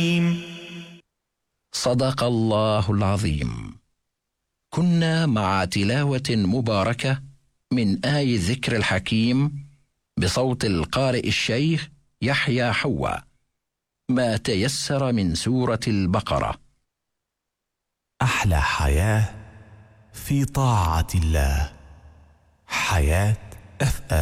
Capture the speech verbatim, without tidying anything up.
صدق الله العظيم. كنا مع تلاوة مباركة من آي ذكر الحكيم بصوت القارئ الشيخ يحيى حواء، ما تيسر من سورة البقرة. أحلى حياة في طاعة الله. حياة أف أم.